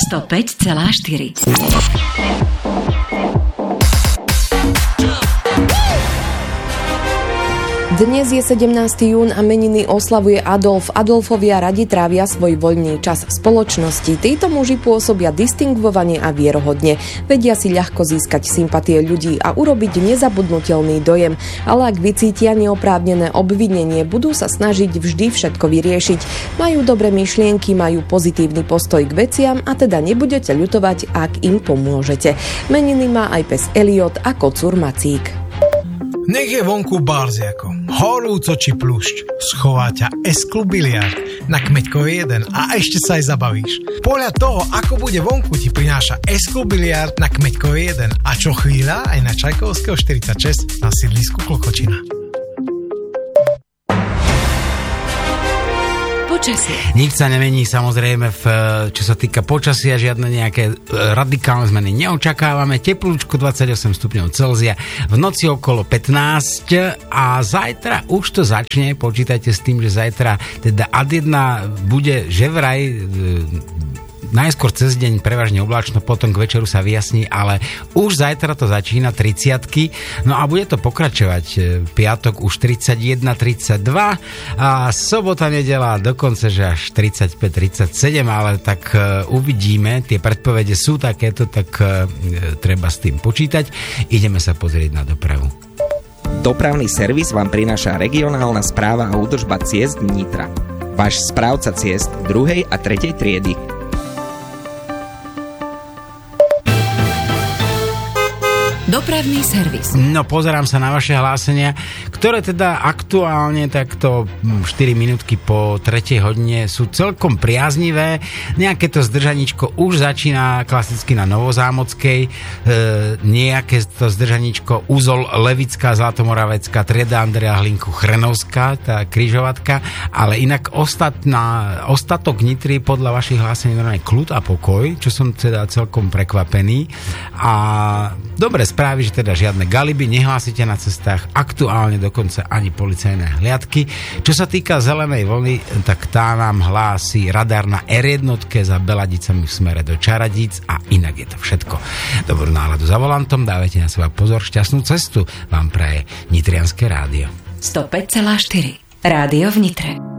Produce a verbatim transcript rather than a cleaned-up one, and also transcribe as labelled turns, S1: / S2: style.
S1: sto päť celá štyri.
S2: Dnes je sedemnásteho jún a meniny oslavuje Adolf. Adolfovia radi trávia svoj voľný čas v spoločnosti. Títo muži pôsobia distingvovane a vierohodne. Vedia si ľahko získať sympatie ľudí a urobiť nezabudnutelný dojem. Ale ak vycítia neoprávnené obvinenie, budú sa snažiť vždy všetko vyriešiť. Majú dobré myšlienky, majú pozitívny postoj k veciam a teda nebudete ľutovať, ak im pomôžete. Meniny má aj pes Eliot a kocúr Macík.
S3: Nech je vonku barziako, horúco či pľúšť, schová ťa S-klub biliard na Kmeďkovej jeden a ešte sa aj zabavíš. Podľa toho, ako bude vonku, ti prináša S-klub biliard na Kmeďkovej jeden a čo chvíľa aj na Čajkovského štyridsaťšesť na sídlisku Klokočina.
S1: Počasie.
S4: Nič sa nemení samozrejme, v, čo sa týka počasia, žiadne nejaké radikálne zmeny neočakávame. Teplúčko dvadsaťosem stupňov Celzia, v noci okolo pätnásť a zajtra už to začne. Počítajte s tým, že zajtra teda ad jedna bude že vraj najskôr cez deň prevažne oblačno, potom k večeru sa vyjasní, ale už zajtra to začína tridsiatky, no a bude to pokračovať. Piatok už tridsaťjeden tridsaťdva a sobota, nedeľa dokonca, že až tridsaťpäť tridsaťsedem, ale tak uvidíme, tie predpovede sú takéto, tak treba s tým počítať. Ideme sa pozrieť na dopravu.
S5: Dopravný servis vám prináša regionálna správa a údržba ciest Nitra. Váš správca ciest druhej a tretej triedy.
S1: Dopravný servis.
S4: No, pozerám sa na vaše hlásenia, ktoré teda aktuálne takto štyri minútky po tretej hodine sú celkom priaznivé. Nejaké to zdržaničko už začína klasicky na Novozámockej, e, nejaké to zdržaničko Úzol Levická, Zlatomoravecká, trieda Andreja Hlinku, Chrenovská, tá križovatka, ale inak ostatná, ostatok Nitry podľa vašich hlásení normálne kľud a pokoj, čo som teda celkom prekvapený. A dobre, správy, že teda žiadne galiby, nehlásite na cestách, aktuálne dokonca ani policajné hliadky. Čo sa týka zelenej vlny, tak tá nám hlási radar na er jeden za Beladicami v smere do Čaradíc a inak je to všetko. Dobrú náladu za volantom, dávajte na seba pozor, šťastnú cestu vám praje Nitrianske rádio.
S1: sto päť celá štyri. Rádio v Nitre.